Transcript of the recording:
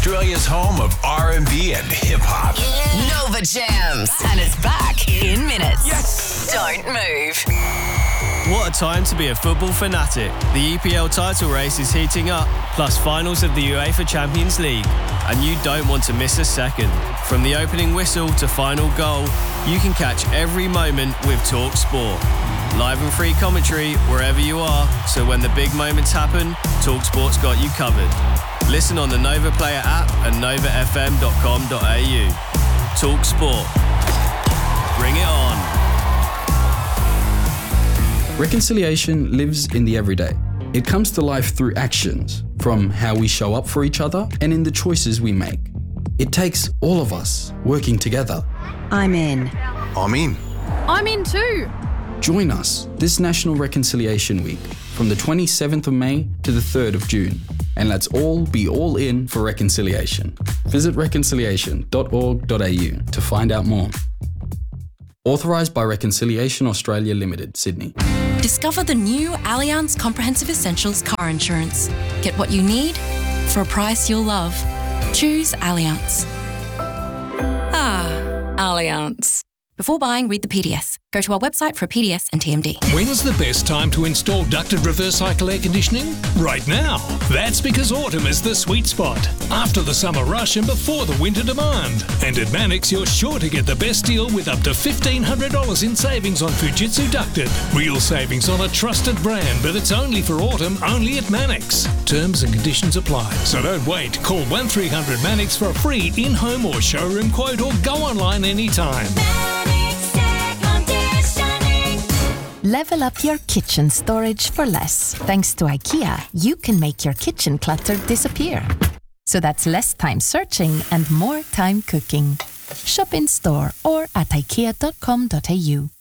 Australia's home of R&B and hip-hop. Nova Jams. And it's back in minutes. Yes! Don't move. What a time to be a football fanatic. The EPL title race is heating up, plus finals of the UEFA Champions League. And you don't want to miss a second. From the opening whistle to final goal, you can catch every moment with TalkSport. Live and free commentary wherever you are, so when the big moments happen, TalkSport's got you covered. Listen on the Nova Player app and novafm.com.au. TalkSport. Bring it on. Reconciliation lives in the everyday. It comes to life through actions, from how we show up for each other and in the choices we make. It takes all of us working together. I'm in. I'm in. I'm in too. Join us this National Reconciliation Week from the 27th of May to the 3rd of June. And let's all be all in for reconciliation. Visit reconciliation.org.au to find out more. Authorised by Reconciliation Australia Limited, Sydney. Discover the new Allianz Comprehensive Essentials car insurance. Get what you need for a price you'll love. Choose Allianz. Allianz. Before buying, read the PDS. Go to our website for a PDS and TMD. When's the best time to install ducted reverse cycle air conditioning? Right now. That's because autumn is the sweet spot. After the summer rush and before the winter demand. And at Mannix, you're sure to get the best deal with up to $1,500 in savings on Fujitsu ducted. Real savings on a trusted brand, but it's only for autumn, only at Mannix. Terms and conditions apply. So don't wait. Call 1300 Mannix for a free in-home or showroom quote or go online anytime. Level up your kitchen storage for less. Thanks to IKEA, you can make your kitchen clutter disappear. So that's less time searching and more time cooking. Shop in store or at ikea.com.au.